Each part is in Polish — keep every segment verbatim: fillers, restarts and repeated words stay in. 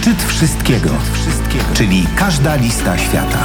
Szczyt wszystkiego, czyli każda lista świata.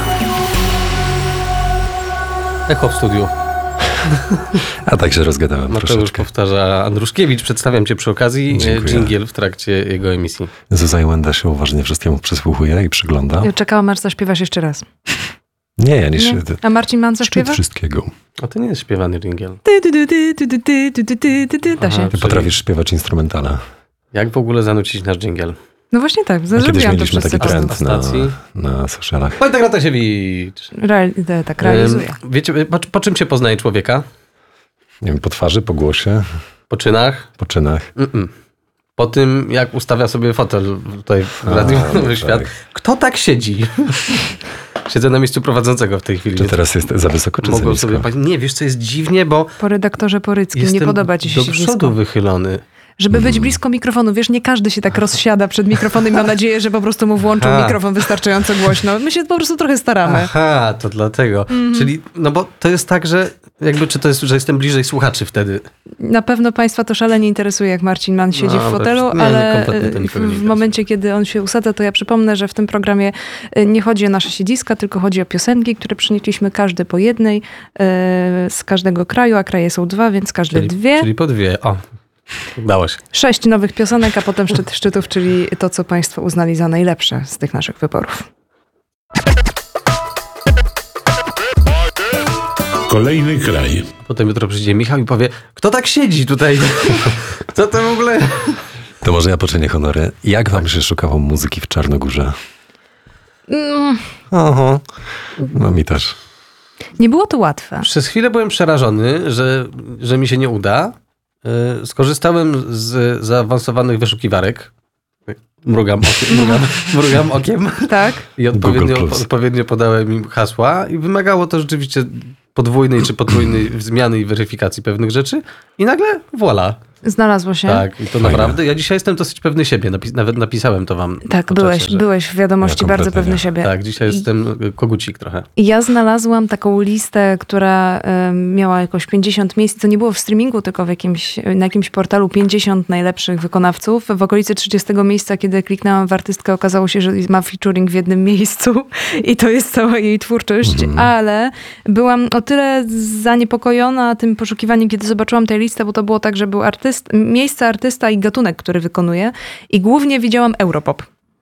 Echo w studiu. A tak się rozgadałem Mateusz troszeczkę. powtarza Andruszkiewicz. Przedstawiam cię przy okazji. Dziękuję. Dżingiel w trakcie jego emisji. Zuza i Łęda się uważnie wszystkiemu przysłuchuje i przygląda. Ja czekałam, aż zaśpiewasz jeszcze raz. Nie, ja nie, Nie? się... A Marcin Mann Szczyt zaśpiewa? wszystkiego. A to nie jest śpiewany dżingiel. Ty, ty, ty, ty, ty, ty, ty, ty, ty, ty, ty, ty. Da Aha. się. Ty Czyli- potrafisz śpiewać instrumentala. Jak w ogóle zanucić nasz dżingiel? No właśnie tak, A zrobiłam kiedyś to mieliśmy przez taki sekundę. trend na, stacji. na socialach. Wojtek Ratasiewicz. Real, te- tak, realizuję. Ym, Wiecie, po, po czym się poznaje człowieka? Nie wiem, po twarzy, po głosie, Po czynach? po czynach. Mm-mm. Po tym, jak ustawia sobie fotel tutaj w A, Radiu no Nowy tak. Świat. Kto tak siedzi? Siedzę na miejscu prowadzącego w tej chwili. Czy teraz jest za wysoko, czy za Mogą nisko? sobie paść. Nie, wiesz co jest dziwnie, bo Po redaktorze Poryckim jestem nie podoba ci się do przodu siedzisko. wychylony. Żeby być blisko mikrofonu, wiesz, nie każdy się tak rozsiada przed mikrofonem i ma nadzieję, że po prostu mu włączył Aha. mikrofon wystarczająco głośno. My się po prostu trochę staramy. Aha, to dlatego. Mhm. Czyli, no bo to jest tak, że jakby, czy to jest, że jestem bliżej słuchaczy wtedy. Na pewno państwa to szalenie interesuje, jak Marcin Mann siedzi No, w to fotelu, już- nie, nie, ale kompletnie to w, nikogo nie w interesuje. momencie, kiedy on się usadza, to ja przypomnę, że w tym programie y, nie chodzi o nasze siedziska, tylko chodzi o piosenki, które przynieśliśmy każdy po jednej y, z każdego kraju, a kraje są dwa, więc każdy Czyli, dwie. czyli po dwie. O, udało się. Sześć nowych piosenek, a potem szczyt szczytów, czyli to, co państwo uznali za najlepsze z tych naszych wyborów. Kolejny kraj. Potem jutro przyjdzie Michał i powie, kto tak siedzi tutaj? Co to w ogóle? To może ja poczynię honory. Jak wam się szukało muzyki w Czarnogórze? Mm, Aha. No mi też. nie było to łatwe. Przez chwilę byłem przerażony, że, że mi się nie uda. Yy, Skorzystałem z zaawansowanych wyszukiwarek. Mrugam okiem, mrugam, mrugam okiem. Tak? I odpowiednio, Google Plus. odpowiednio podałem im hasła i wymagało to rzeczywiście podwójnej czy potrójnej zmiany i weryfikacji pewnych rzeczy. I nagle voilà. Znalazło się? Tak, i to Fajne. naprawdę. Ja dzisiaj jestem dosyć pewny siebie. Napis, nawet napisałem to wam. Tak, po byłeś, czasie, że- byłeś w wiadomości Ja bardzo kompletnie pewny nie. siebie. Tak, dzisiaj I- jestem kogucik trochę. I ja znalazłam taką listę, która em, miała jakoś pięćdziesiąt miejsc. To nie było w streamingu, tylko w jakimś, na jakimś portalu pięćdziesiąt najlepszych wykonawców. W okolicy trzydziestego miejsca, kiedy kliknęłam w artystkę, okazało się, że ma featuring w jednym miejscu i to jest cała jej twórczość. Mhm. Ale byłam o tyle zaniepokojona tym poszukiwaniem, kiedy zobaczyłam tę listę, bo to było tak, że był artyst, miejsce, artysta i gatunek, który wykonuje. I głównie widziałam Europop.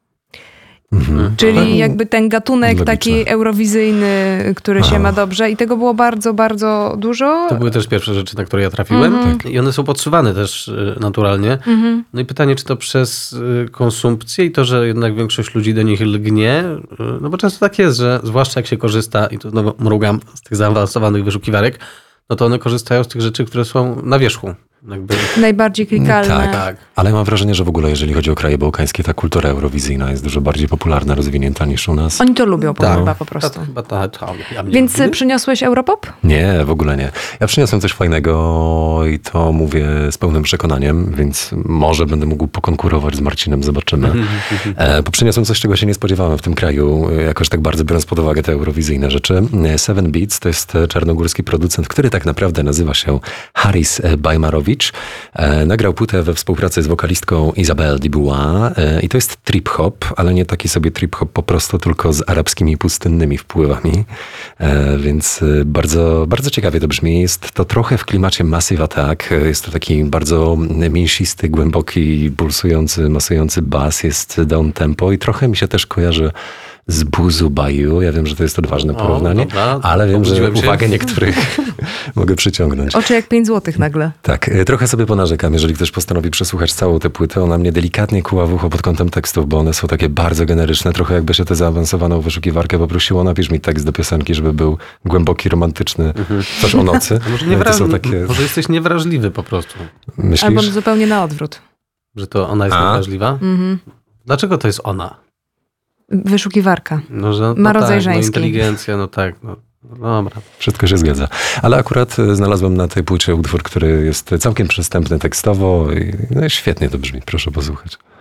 Mhm. Czyli jakby ten gatunek Logiczne. taki eurowizyjny, który się A. ma dobrze i tego było bardzo, bardzo dużo. To były też pierwsze rzeczy, na które ja trafiłem. Mhm. I one są podszywane też y, naturalnie. Mhm. No i pytanie, czy to przez y, konsumpcję i to, że jednak większość ludzi do nich lgnie. y, No bo często tak jest, że zwłaszcza jak się korzysta, i tu znowu mrugam z tych zaawansowanych wyszukiwarek, no to one korzystają z tych rzeczy, które są na wierzchu. Jakby, Najbardziej klikalne. Tak. tak. Ale mam wrażenie, że w ogóle jeżeli chodzi o kraje bałkańskie, ta kultura eurowizyjna jest dużo bardziej popularna, rozwinięta niż u nas. Oni to lubią po, Tak. chyba po To, prostu. to, chyba to, to, ja mnie Więc lubię. przyniosłeś Europop? Nie, w ogóle nie. Ja przyniosłem coś fajnego i to mówię z pełnym przekonaniem, więc może będę mógł pokonkurować z Marcinem, zobaczymy. E, bo przyniosłem coś, czego się nie spodziewałem w tym kraju, e, jakoś tak bardzo biorąc pod uwagę te eurowizyjne rzeczy. E, Seven Beats to jest e, czarnogórski producent, który tak naprawdę nazywa się Haris e, Bajmarowicz. E, nagrał płytę we współpracy z wokalistką Isabelle Dubois e, i to jest trip-hop, ale nie taki sobie trip-hop po prostu, tylko z arabskimi pustynnymi wpływami. E, więc e, bardzo, bardzo ciekawie to brzmi. Jest to trochę w klimacie Massive Attack. E, Jest to taki bardzo mięsisty, głęboki, pulsujący, masujący bas. Jest down tempo i trochę mi się też kojarzy z Buzu Bayou. Ja wiem, że to jest odważne O, porównanie, dobra, ale wiem, że obudziłem się. uwagę niektórych mogę przyciągnąć. Oczy jak pięć złotych nagle. Tak, e, trochę sobie ponarzekam, jeżeli ktoś postanowi przesłuchać całą tę płytę. Ona mnie delikatnie kuła w ucho pod kątem tekstów, bo one są takie bardzo generyczne. Trochę jakby się tę zaawansowaną wyszukiwarkę poprosiło, napisz mi tekst do piosenki, żeby był głęboki, romantyczny, coś o nocy. A może, E, niewraż... to są takie... może jesteś niewrażliwy po prostu, Myślisz? Albo zupełnie na odwrót. że to ona jest A? niewrażliwa? Mhm. Dlaczego to jest ona? Wyszukiwarka. No, że, Ma no rodzaj tak, no, żeński. inteligencja, no tak. No, no dobra. Wszystko się zgadza. Ale akurat e, znalazłem na tej płycie utwór, który jest całkiem przystępny tekstowo i no, świetnie to brzmi. Proszę posłuchać.